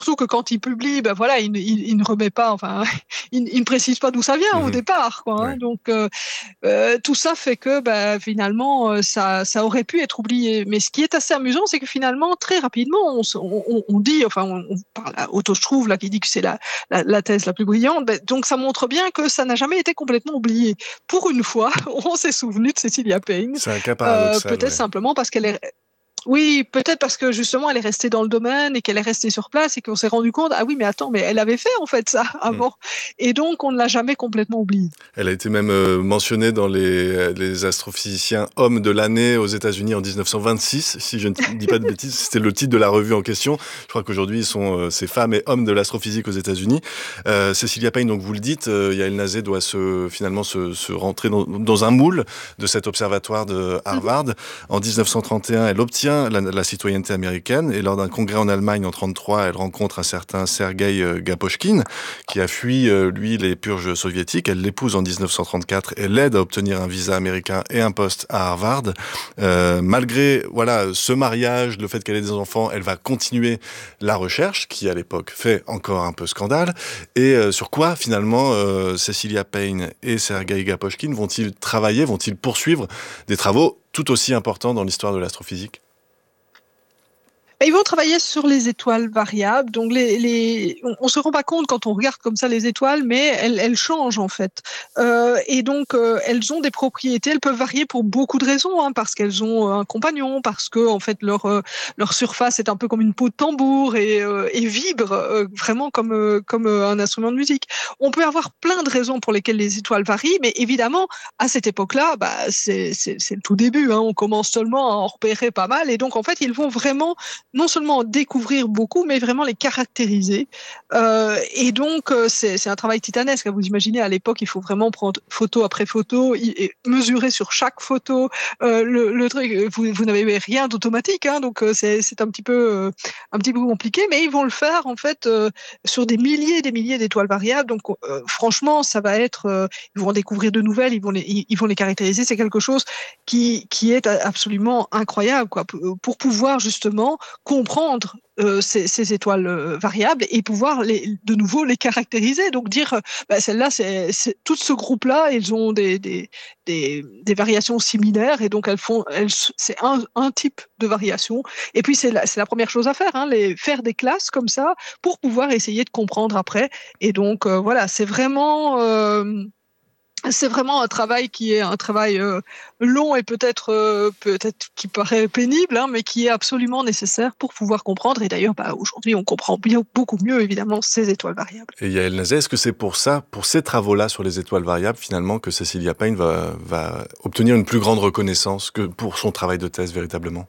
surtout que quand il publie, ben voilà, il ne remet pas, enfin, il ne précise pas d'où ça vient au Mhm. départ, quoi. Hein. Ouais. Donc tout ça fait que bah, finalement ça aurait pu être oublié. Mais ce qui est assez amusant, c'est que finalement très rapidement on dit, enfin on parle à Otto Struve là qui dit que c'est la thèse la plus brillante. Ben, donc ça montre bien que ça n'a jamais été complètement oublié. Pour une fois, on s'est souvenu de Cecilia Payne, C'est un cas paradoxal, peut-être ouais. simplement parce qu'elle est oui, peut-être parce que justement elle est restée dans le domaine et qu'elle est restée sur place et qu'on s'est rendu compte, ah oui, mais attends, mais elle avait fait en fait ça Mm. avant. Et donc on ne l'a jamais complètement oublié. Elle a été même mentionnée dans les astrophysiciens hommes de l'année aux États-Unis en 1926, si je ne dis pas de bêtises. C'était le titre de la revue en question. Je crois qu'aujourd'hui, ils sont ces femmes et hommes de l'astrophysique aux États-Unis. Cecilia Payne, donc vous le dites, Yael Nazé doit finalement se rentrer dans un moule de cet observatoire de Harvard. En 1931, elle obtient la citoyenneté américaine et lors d'un congrès en Allemagne en 1933, elle rencontre un certain Sergueï Gaposchkin qui a fui, lui, les purges soviétiques. Elle l'épouse en 1934 et l'aide à obtenir un visa américain et un poste à Harvard. Malgré ce mariage, le fait qu'elle ait des enfants, elle va continuer la recherche, qui à l'époque fait encore un peu scandale. Et sur quoi, finalement, Cecilia Payne et Sergueï Gaposchkin vont-ils travailler, vont-ils poursuivre des travaux tout aussi importants dans l'histoire de l'astrophysique? Et ils vont travailler sur les étoiles variables. Donc on se rend pas compte quand on regarde comme ça les étoiles, mais elles changent en fait. Et donc elles ont des propriétés. Elles peuvent varier pour beaucoup de raisons, hein, parce qu'elles ont un compagnon, parce que en fait leur surface est un peu comme une peau de tambour et vibre vraiment comme un instrument de musique. On peut avoir plein de raisons pour lesquelles les étoiles varient, mais évidemment à cette époque-là, bah, c'est le tout début. Hein, on commence seulement à en repérer pas mal, et donc en fait ils vont vraiment non seulement découvrir beaucoup, mais vraiment les caractériser. Et donc, c'est un travail titanesque. Vous imaginez, à l'époque, il faut vraiment prendre photo après photo, et mesurer sur chaque photo. Le truc, vous n'avez rien d'automatique, hein, donc c'est un petit peu compliqué, mais ils vont le faire en fait sur des milliers d'étoiles variables. Donc, franchement, ça va être, ils vont découvrir de nouvelles, ils vont les caractériser. C'est quelque chose qui est absolument incroyable, quoi, pour pouvoir justement comprendre ces étoiles variables et pouvoir de nouveau les caractériser. Donc dire, bah, celle-là, tout ce groupe-là, ils ont des variations similaires et donc c'est un type de variation. Et puis c'est la première chose à faire, hein, faire des classes comme ça pour pouvoir essayer de comprendre après. Et donc voilà, c'est vraiment un travail qui est un travail long et peut-être qui paraît pénible, hein, mais qui est absolument nécessaire pour pouvoir comprendre. Et d'ailleurs, bah, aujourd'hui, on comprend bien, beaucoup mieux, évidemment, ces étoiles variables. Et Yael Nazé, est-ce que c'est pour ça, pour ces travaux-là sur les étoiles variables, finalement, que Cecilia Payne va obtenir une plus grande reconnaissance que pour son travail de thèse, véritablement?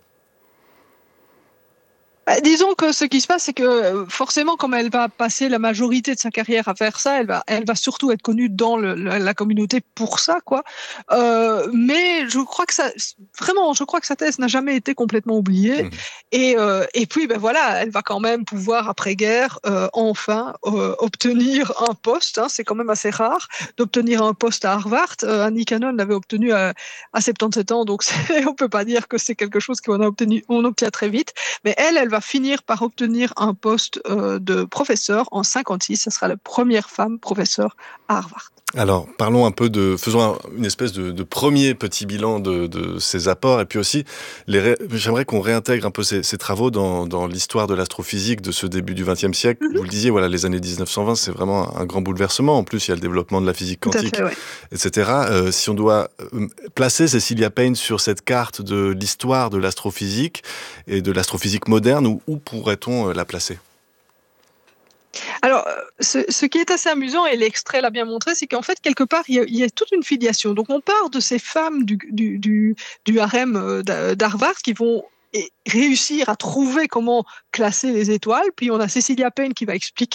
Bah, disons que ce qui se passe, c'est que forcément, comme elle va passer la majorité de sa carrière à faire ça, elle va surtout être connue dans la communauté pour ça, quoi. Mais je crois que vraiment, je crois que sa thèse n'a jamais été complètement oubliée. Mhm. Et puis, ben voilà, elle va quand même pouvoir, après-guerre, enfin obtenir un poste. Hein, c'est quand même assez rare d'obtenir un poste à Harvard. Annie Cannon l'avait obtenu à 77 ans, donc on peut pas dire que c'est quelque chose on obtient très vite. Mais elle va finir par obtenir un poste de professeur en 56. Ce sera la première femme professeure à Harvard. Alors, parlons un peu faisons une espèce de premier petit bilan de ces apports, et puis aussi, j'aimerais qu'on réintègre un peu ces travaux dans l'histoire de l'astrophysique de ce début du XXe siècle. Vous le disiez, voilà, les années 1920, c'est vraiment un grand bouleversement. En plus, il y a le développement de la physique Tout à quantique, fait, oui. etc. Si on doit placer Cecilia Payne sur cette carte de l'histoire de l'astrophysique et de l'astrophysique moderne, où pourrait-on la placer? Alors, ce qui est assez amusant, et l'extrait l'a bien montré, c'est qu'en fait, quelque part, il y a toute une filiation. Donc, on part de ces femmes du harem d'Harvard qui vont réussir à trouver comment classer les étoiles. Puis on a Cecilia Payne qui va expliquer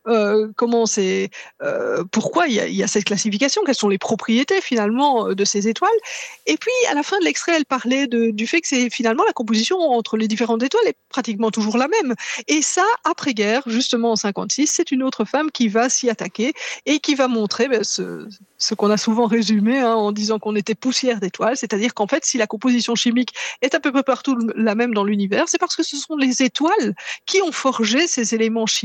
pourquoi il y a cette classification, quelles sont les propriétés finalement de ces étoiles. Et puis à la fin de l'extrait, elle parlait du fait que c'est finalement la composition entre les différentes étoiles est pratiquement toujours la même. Et ça, après-guerre, justement en 56, c'est une autre femme qui va s'y attaquer et qui va montrer ce qu'on a souvent résumé, hein, en disant qu'on était poussière d'étoiles, c'est-à-dire qu'en fait, si la composition chimique est à peu près partout la même dans l'univers, c'est parce que ce sont les étoiles qui ont forgé ces éléments chimiques